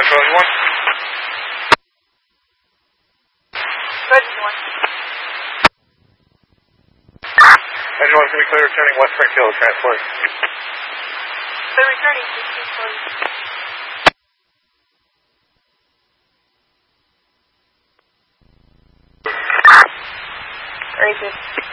Anyone? Good, anyone. Anyone's going to be clear returning West Springfield transport. They're returning to Springfield. Very good.